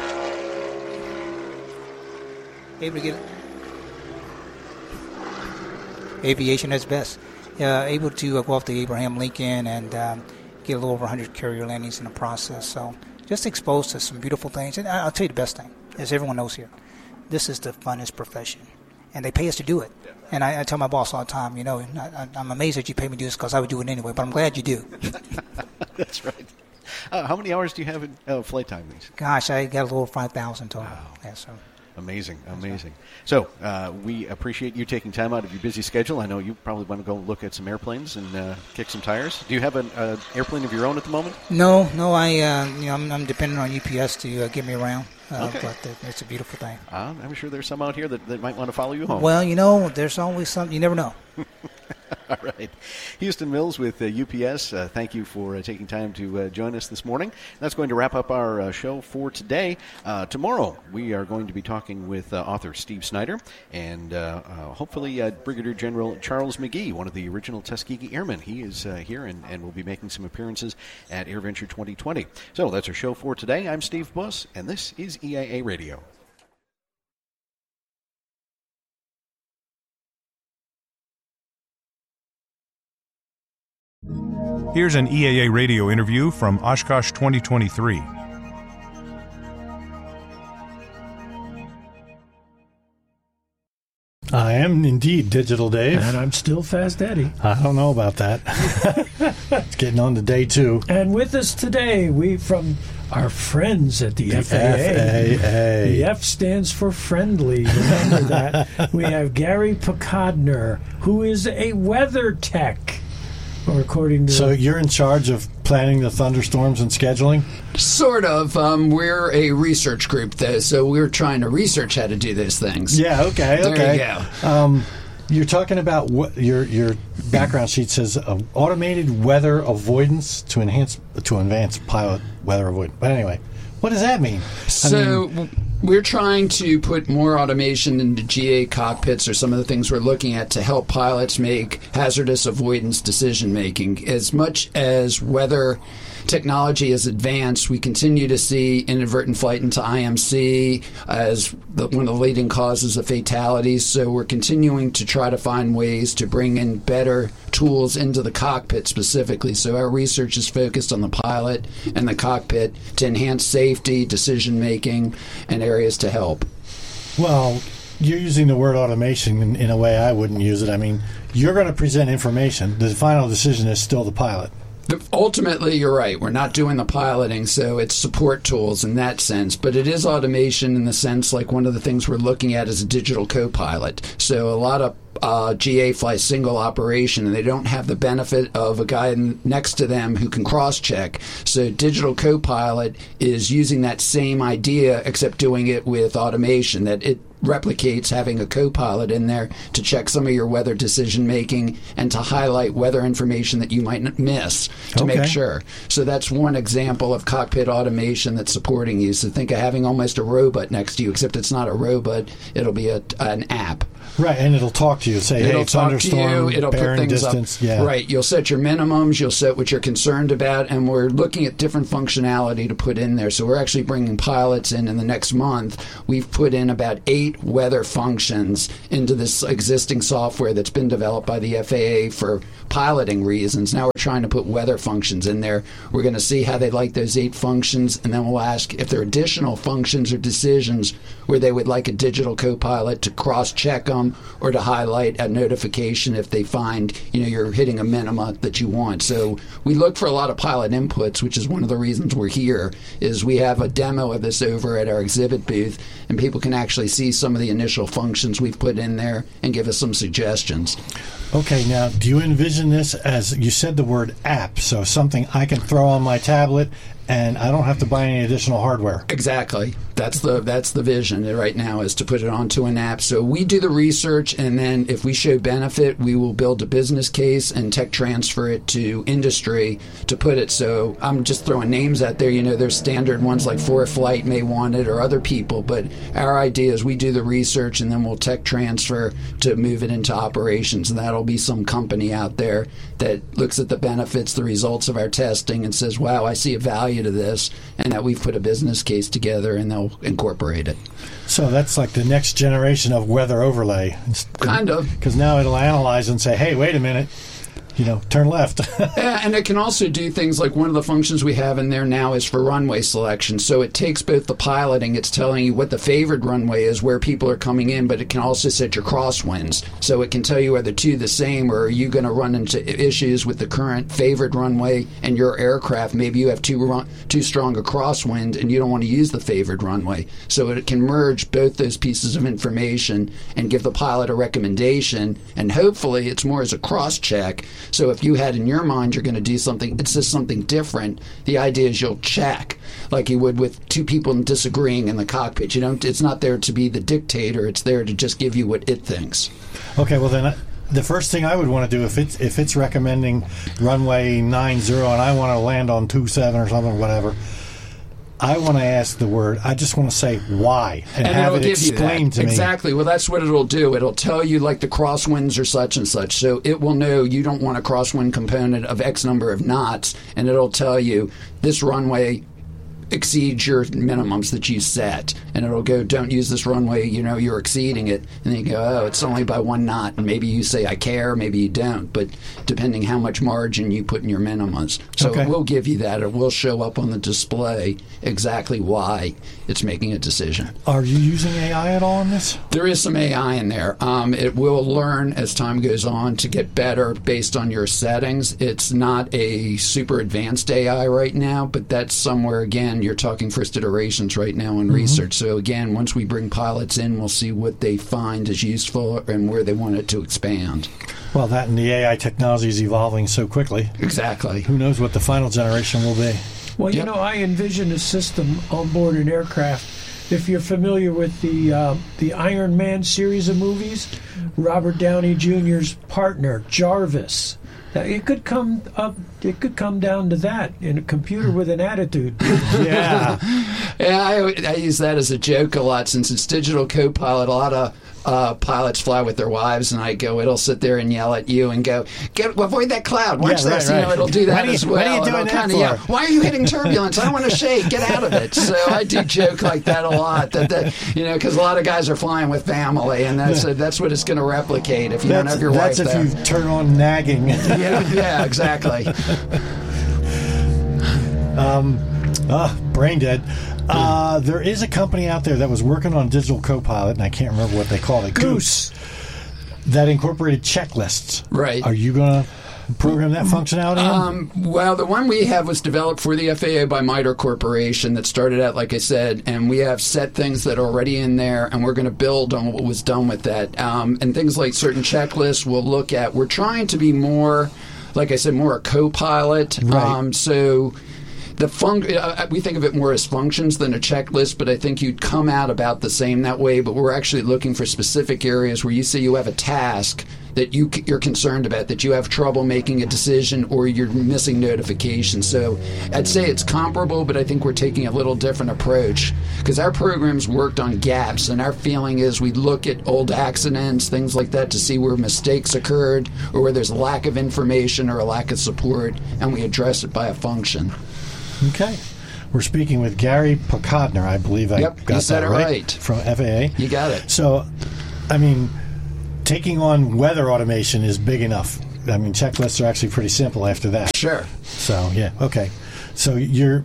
aviation at its best. Able to go off the Abraham Lincoln and get a little over 100 carrier landings in the process. So just exposed to some beautiful things. And I'll tell you the best thing, as everyone knows here, this is the funnest profession. And they pay us to do it. And I tell my boss all the time, I'm amazed that you pay me to do this because I would do it anyway, but I'm glad you do. That's right. How many hours do you have in flight time, Lisa? Gosh, I got a little over 5,000 total. Wow. Yeah, so. Amazing. So we appreciate you taking time out of your busy schedule. I know you probably want to go look at some airplanes and kick some tires. Do you have an airplane of your own at the moment? No. I'm dependent on UPS to get me around. Okay. But it's a beautiful thing. I'm sure there's some out here that might want to follow you home. Well, there's always something. You never know. All right. Houston Mills with UPS, thank you for taking time to join us this morning. That's going to wrap up our show for today. Tomorrow, we are going to be talking with author Steve Snyder and hopefully Brigadier General Charles McGee, one of the original Tuskegee Airmen. He is here and will be making some appearances at AirVenture 2020. So that's our show for today. I'm Steve Buss, and this is EAA Radio. Here's an EAA radio interview from Oshkosh 2023. I am indeed Digital Dave. And I'm still Fast Eddie. I don't know about that. It's getting on to day 2. And with us today, we from our friends at the FAA. The F stands for friendly. Remember that. We have Gary Pacodner, who is a weather tech. Or according to so you're in charge of planning the thunderstorms and scheduling? Sort of. We're a research group, though, so we're trying to research how to do those things. Yeah, okay. There you go. You're talking about what your background sheet says automated weather avoidance to advance pilot weather avoidance. But anyway, what does that mean? We're trying to put more automation into GA cockpits, or some of the things we're looking at, to help pilots make hazardous avoidance decision making. As much as weather technology has advanced, we continue to see inadvertent flight into IMC as one of the leading causes of fatalities. So we're continuing to try to find ways to bring in better tools into the cockpit specifically. So our research is focused on the pilot and the cockpit to enhance safety, decision making, and areas to help. Well, you're using the word automation in a way I wouldn't use it. I mean, you're going to present information. The final decision is still the pilot. Ultimately, you're right. We're not doing the piloting, so it's support tools in that sense. But it is automation in the sense, like one of the things we're looking at is a digital co-pilot. So a lot of GA fly single operation, and they don't have the benefit of a guy next to them who can cross-check. So digital co-pilot is using that same idea, except doing it with automation, that it replicates having a co-pilot in there to check some of your weather decision making and to highlight weather information that you might miss to make sure. So that's one example of cockpit automation that's supporting you. So think of having almost a robot next to you, except it's not a robot, it'll be an app. Right, and it'll talk to you. Say, hey, it's thunderstorm, it'll put things distance. up. Yeah. Right, you'll set your minimums, you'll set what you're concerned about, and we're looking at different functionality to put in there. So we're actually bringing pilots in the next month. We've put in about 8 weather functions into this existing software that's been developed by the FAA for piloting reasons. Now we're trying to put weather functions in there. We're going to see how they like those 8 functions, and then we'll ask if there are additional functions or decisions where they would like a digital co-pilot to cross-check them or to highlight a notification if they find you're hitting a minima that you want. So we look for a lot of pilot inputs, which is one of the reasons we're here, is we have a demo of this over at our exhibit booth, and people can actually see some of the initial functions we've put in there and give us some suggestions. Okay, now, do you envision this as, you said the word app, so something I can throw on my tablet and I don't have to buy any additional hardware? Exactly. That's the vision right now, is to put it onto an app. So we do the research, and then if we show benefit, we will build a business case and tech transfer it to industry to put it. So I'm just throwing names out there. There's standard ones like ForeFlight may want it, or other people. But our idea is we do the research, and then we'll tech transfer to move it into operations. And that'll be some company out there that looks at the benefits, the results of our testing, and says, wow, I see a value to this, and that we've put a business case together, and they'll incorporate it. So that's like the next generation of weather overlay. Kind of. Because now it'll analyze and say, hey, wait a minute, turn left. And it can also do things like, one of the functions we have in there now is for runway selection. So it takes both the piloting, it's telling you what the favored runway is, where people are coming in, but it can also set your crosswinds. So it can tell you, are the two the same, or are you going to run into issues with the current favored runway and your aircraft? Maybe you have too strong a crosswind and you don't want to use the favored runway. So it can merge both those pieces of information and give the pilot a recommendation, and hopefully it's more as a cross-check. So if you had in your mind you're going to do something, it's just something different, the idea is you'll check, like you would with two people disagreeing in the cockpit. It's not there to be the dictator, it's there to just give you what it thinks. Okay, well then the first thing I would want to do, if it's recommending runway 90 and I want to land on 27 or something, whatever, I want to ask the word, I just want to say why and have it explained to me. Exactly. Well, that's what it'll do. It'll tell you, like, the crosswinds are such and such. So it will know you don't want a crosswind component of X number of knots, and it'll tell you this runway exceeds your minimums that you set, and it'll go, don't use this runway, you're exceeding it, and then you go, oh, it's only by 1 knot, and maybe you say I care, maybe you don't, but depending how much margin you put in your minimums. So It will give you that. It will show up on the display exactly why it's making a decision. Are you using AI at all in this? There is some AI in there. It will learn as time goes on to get better based on your settings. It's not a super advanced AI right now, but that's somewhere, again, you're talking first iterations right now in research. So again, once we bring pilots in, we'll see what they find is useful and where they want it to expand. Well, that and the AI technology is evolving so quickly. Exactly. Who knows what the final generation will be? Well, I envision a system on board an aircraft. If you're familiar with the Iron Man series of movies, Robert Downey Jr.'s partner, Jarvis. It could come down to that in a computer with an attitude. Yeah, I use that as a joke a lot, since it's digital co-pilot. A lot of pilots fly with their wives, and I go, it'll sit there and yell at you and go, avoid that cloud. Watch this. Right. It'll do that as well. What are you doing that for? Yeah, why are you hitting turbulence? I don't want to shake. Get out of it. So I do joke like that a lot. Because a lot of guys are flying with family, and that's what it's going to replicate if you don't have your wife there. That's if you turn on nagging. Yeah, exactly. Brain dead. There is a company out there that was working on digital co-pilot, and I can't remember what they called it. Goose. That incorporated checklists. Right. Are you going to program that functionality in? Well, the one we have was developed for the FAA by MITRE Corporation that started out, like I said, and we have set things that are already in there, and we're going to build on what was done with that. And things like certain checklists we'll look at. We're trying to be more, like I said, more a co-pilot. Right. So we think of it more as functions than a checklist, but I think you'd come out about the same that way. But we're actually looking for specific areas where you say you have a task that you're concerned about, that you have trouble making a decision, or you're missing notifications. So I'd say it's comparable, but I think we're taking a little different approach because our programs worked on gaps, and our feeling is we look at old accidents, things like that, to see where mistakes occurred or where there's a lack of information or a lack of support, and we address it by a function. Okay. We're speaking with Gary Pokodner, I believe I got you said that right, from FAA. You got it. So, I mean, taking on weather automation is big enough. I mean, checklists are actually pretty simple after that. Sure. So, yeah, okay. So you're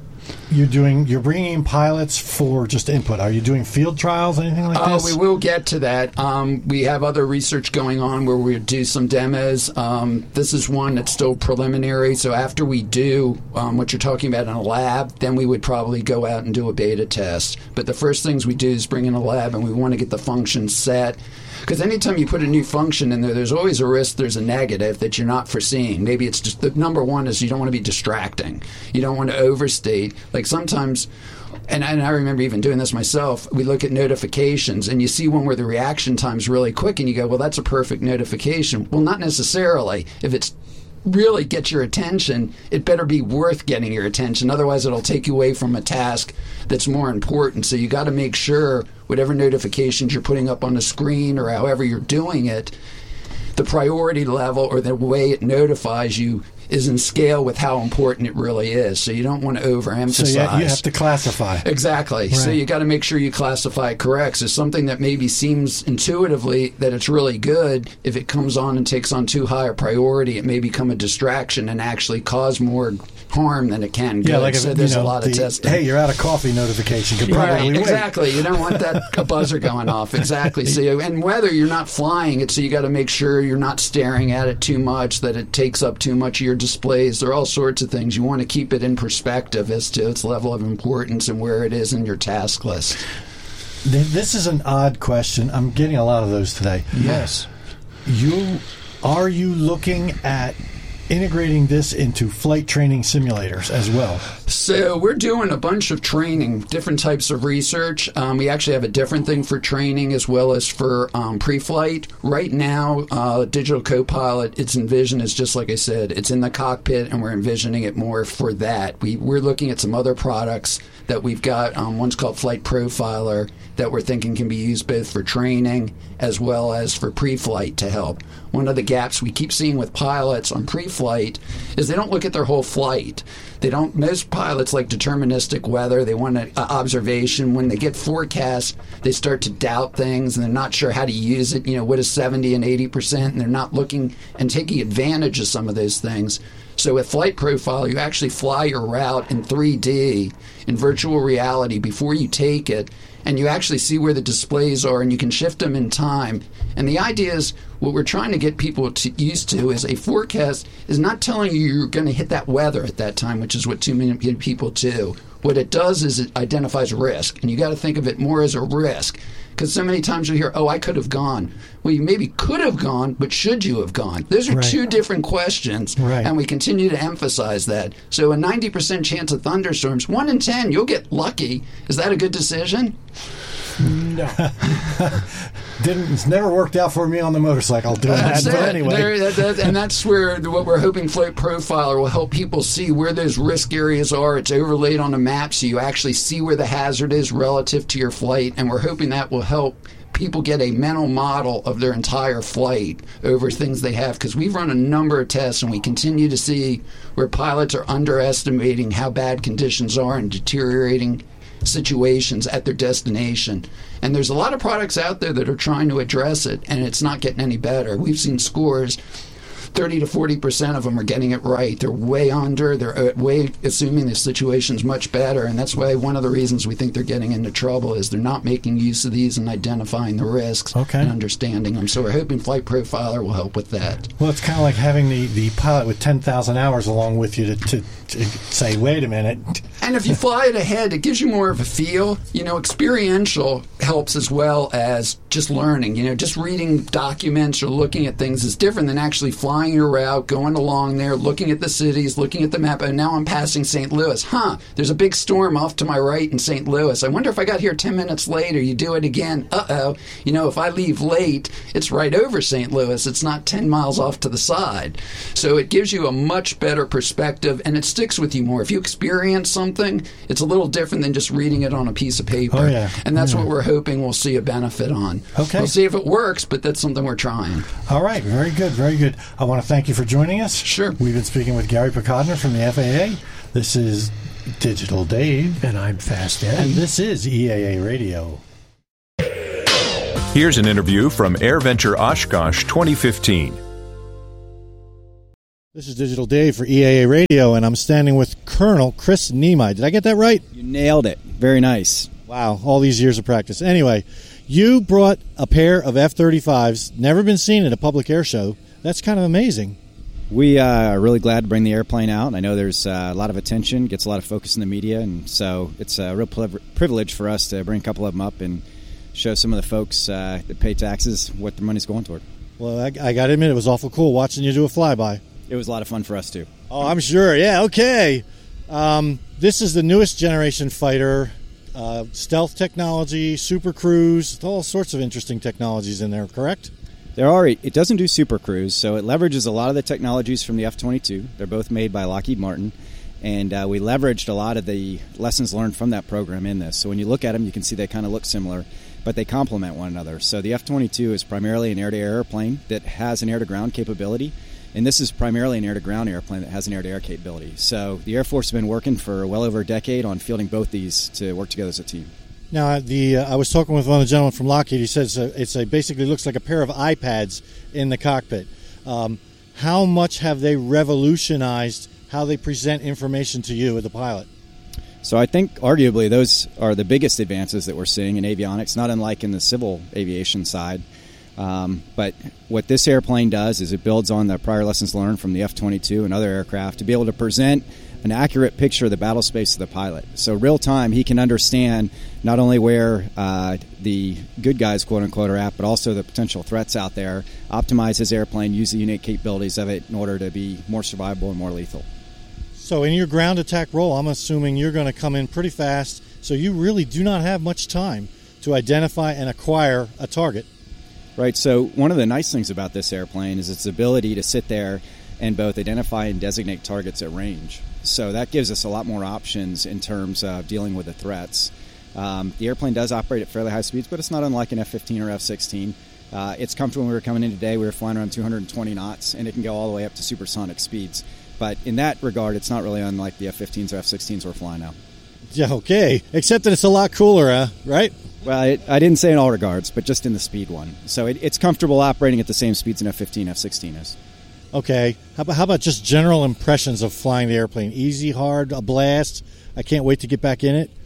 bringing in pilots for just input. Are you doing field trials, anything like this? We will get to that. We have other research going on where we do some demos. This is one that's still preliminary. So after we do what you're talking about in a lab, then we would probably go out and do a beta test. But the first things we do is bring in a lab, and we want to get the function set. Because anytime you put a new function in there, there's always a risk there's a negative that you're not foreseeing. Maybe it's just the number one is you don't want to be distracting. You don't want to overstate. Like sometimes, and I remember even doing this myself, we look at notifications and you see one where the reaction time's really quick and you go, well, that's a perfect notification. Well, not necessarily. If it's really get your attention, it better be worth getting your attention. Otherwise, it'll take you away from a task that's more important. So you got to make sure whatever notifications you're putting up on the screen or however you're doing it, the priority level or the way it notifies you is in scale with how important it really is. So you don't want to overemphasize. So you have to classify. Exactly. Right. So you got to make sure you classify it correct. So something that maybe seems intuitively that it's really good, if it comes on and takes on too high a priority, it may become a distraction and actually cause more harm than it can. Yeah, like so there's a lot of testing. Hey, you're out of coffee notification. Could probably wait. Exactly. You don't want that a buzzer going off. Exactly. So and whether you're not flying it, so you got to make sure you're not staring at it too much, that it takes up too much of your displays. There are all sorts of things. You want to keep it in perspective as to its level of importance and where it is in your task list. This is an odd question. I'm getting a lot of those today. Yes. Are you looking at integrating this into flight training simulators as well? So we're doing a bunch of training, different types of research. We actually have a different thing for training as well as for pre-flight. Right now, Digital Copilot, its envision is just like I said, it's in the cockpit, and we're envisioning it more for that. We're looking at some other products that we've got. One's called Flight Profiler that we're thinking can be used both for training as well as for pre-flight to help. One of the gaps we keep seeing with pilots on pre-flight is they don't look at their whole flight. Most pilots like deterministic weather. They want an observation. When they get forecasts, they start to doubt things and they're not sure how to use it. What is 70 and 80%? And they're not looking and taking advantage of some of those things. So with Flight Profile, you actually fly your route in 3D in virtual reality before you take it, and you actually see where the displays are, and you can shift them in time. And the idea is, what we're trying to get people used to is a forecast is not telling you you're going to hit that weather at that time, which is what too many people do. What it does is it identifies risk, and you got to think of it more as a risk. Because so many times you hear, oh, I could have gone. Well, you maybe could have gone, but should you have gone? Those are two different questions, and we continue to emphasize that. So a 90% chance of thunderstorms, 1 in 10, you'll get lucky. Is that a good decision? No. It's never worked out for me on the motorcycle doing that. But anyway. And that's where what we're hoping Flight Profiler will help people see where those risk areas are. It's overlaid on a map so you actually see where the hazard is relative to your flight, and we're hoping that will help people get a mental model of their entire flight over things they have, because we've run a number of tests and we continue to see where pilots are underestimating how bad conditions are and deteriorating situations at their destination. And there's a lot of products out there that are trying to address it, and it's not getting any better. We've seen scores 30 to 40% of them are getting it right. They're way under. They're way assuming the situation's much better, and that's why one of the reasons we think they're getting into trouble is they're not making use of these and identifying the risks and understanding them. So we're hoping Flight Profiler will help with that. Well, it's kind of like having the pilot with 10,000 hours along with you to say, wait a minute. And if you fly it ahead, it gives you more of a feel. Experiential helps as well as just learning. Just reading documents or looking at things is different than actually flying flying your route, going along there, looking at the cities, looking at the map, and now I'm passing St. Louis. There's a big storm off to my right in St. Louis. I wonder if I got here 10 minutes later. You do it again. If I leave late, it's right over St. Louis. It's not 10 miles off to the side. So it gives you a much better perspective, and it sticks with you more. If you experience something, it's a little different than just reading it on a piece of paper. Oh, yeah. And that's what we're hoping we'll see a benefit on. Okay. We'll see if it works, but that's something we're trying. All right. Very good. Very good. I want to thank you for joining us. Sure. We've been speaking with Gary Picodner from the FAA. This is Digital Dave. And I'm Fast Ed. And this is EAA Radio. Here's an interview from AirVenture Oshkosh 2015. This is Digital Dave for EAA Radio, and I'm standing with Colonel Chris Nemai. Did I get that right? You nailed it. Very nice. Wow, all these years of practice. Anyway, you brought a pair of F-35s, never been seen at a public air show. That's kind of amazing. We are really glad to bring the airplane out. I know there's a lot of attention, gets a lot of focus in the media, and so it's a real privilege for us to bring a couple of them up and show some of the folks that pay taxes what their money's going toward. Well, I got to admit, it was awful cool watching you do a flyby. It was a lot of fun for us, too. Oh, I'm sure. Yeah, okay. This is the newest generation fighter, stealth technology, super cruise, all sorts of interesting technologies in there, correct? There are. It doesn't do super cruise, so it leverages a lot of the technologies from the F-22. They're both made by Lockheed Martin, and we leveraged a lot of the lessons learned from that program in this. So when you look at them, you can see they kind of look similar, but they complement one another. So the F-22 is primarily an air-to-air airplane that has an air-to-ground capability, and this is primarily an air-to-ground airplane that has an air-to-air capability. So the Air Force has been working for well over a decade on fielding both these to work together as a team. Now, I was talking with one of the gentlemen from Lockheed. He says it's basically looks like a pair of iPads in the cockpit. How much have they revolutionized how they present information to you as the pilot? So I think arguably those are the biggest advances that we're seeing in avionics, not unlike in the civil aviation side. But what this airplane does is it builds on the prior lessons learned from the F-22 and other aircraft to be able to present an accurate picture of the battle space to the pilot. So real time, he can understand not only where the good guys, quote unquote, are at, but also the potential threats out there, optimize his airplane, use the unique capabilities of it in order to be more survivable and more lethal. So in your ground attack role, I'm assuming you're going to come in pretty fast, so you really do not have much time to identify and acquire a target. Right, so one of the nice things about this airplane is its ability to sit there and both identify and designate targets at range. So that gives us a lot more options in terms of dealing with the threats. The airplane does operate at fairly high speeds, but it's not unlike an F-15 or F-16. It's comfortable. When we were coming in today, we were flying around 220 knots, and it can go all the way up to supersonic speeds. But in that regard, it's not really unlike the F-15s or F-16s we're flying now. Yeah, okay. Except that it's a lot cooler, right? Well, I didn't say in all regards, but just in the speed one. So it's comfortable operating at the same speeds an F-15, F-16 is. Okay. How about just general impressions of flying the airplane? Easy, hard, a blast? I can't wait to get back in it?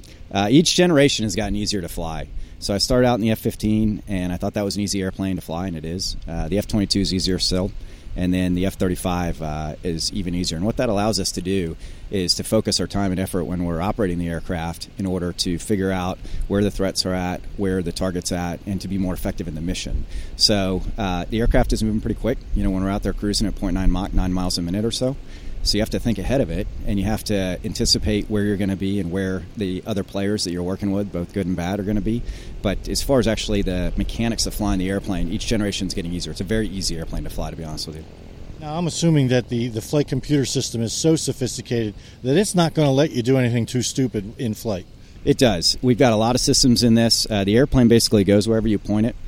Each generation has gotten easier to fly. So I started out in the F-15, and I thought that was an easy airplane to fly, and it is. The F-22 is easier still. And then the F-35 is even easier. And what that allows us to do is to focus our time and effort when we're operating the aircraft in order to figure out where the threats are at, where the target's at, and to be more effective in the mission. So the aircraft is moving pretty quick. You know, when we're out there cruising at 0.9 Mach, 9 miles a minute or so. So you have to think ahead of it, and you have to anticipate where you're going to be and where the other players that you're working with, both good and bad, are going to be. But as far as actually the mechanics of flying the airplane, each generation is getting easier. It's a very easy airplane to fly, to be honest with you. Now, I'm assuming that the flight computer system is so sophisticated that it's not going to let you do anything too stupid in flight. It does. We've got a lot of systems in this. The airplane basically goes wherever you point it.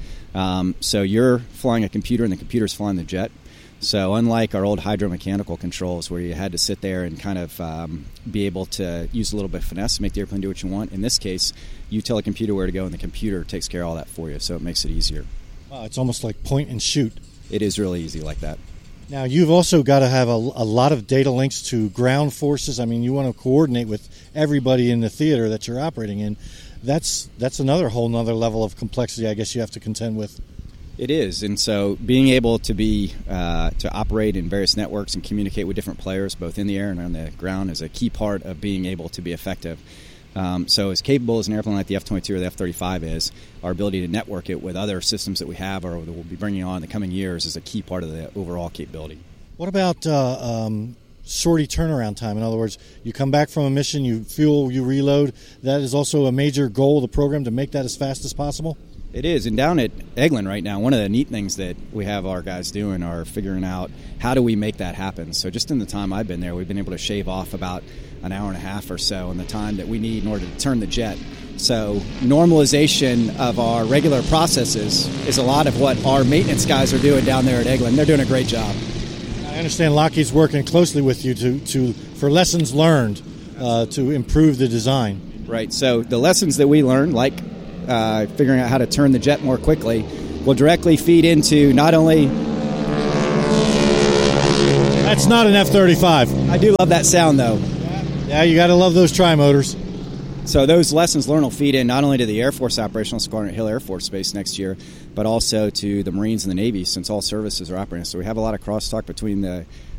So you're flying a computer, and the computer's flying the jet. So unlike our old hydromechanical controls where you had to sit there and kind of be able to use a little bit of finesse to make the airplane do what you want, in this case, you tell a computer where to go, and the computer takes care of all that for you, so it makes it easier. Wow, it's almost like point and shoot. It is really easy like that. Now, you've also got to have a lot of data links to ground forces. I mean, you want to coordinate with everybody in the theater that you're operating in. That's another whole nother level of complexity I guess you have to contend with. It is, and so being able to be to operate in various networks and communicate with different players, both in the air and on the ground, is a key part of being able to be effective. So as capable as an airplane like the F-22 or the F-35 is, our ability to network it with other systems that we have or that we'll be bringing on in the coming years is a key part of the overall capability. What about shorty turnaround time? In other words, you come back from a mission, you fuel, you reload. That is also a major goal of the program, to make that as fast as possible? It is. And down at Eglin right now, one of the neat things that we have our guys doing are figuring out how do we make that happen. So just in the time I've been there, we've been able to shave off about an hour and a half or so in the time that we need in order to turn the jet. So normalization of our regular processes is a lot of what our maintenance guys are doing down there at Eglin. They're doing a great job. I understand Lockheed's working closely with you for lessons learned to improve the design. Right. So the lessons that we learned, like figuring out how to turn the jet more quickly, will directly feed into not only... That's not an F-35. I do love that sound, though. Yeah, you got to love those tri-motors. So those lessons learned will feed in not only to the Air Force Operational Squadron at Hill Air Force Base next year, but also to the Marines and the Navy, since all services are operating. So we have a lot of crosstalk between the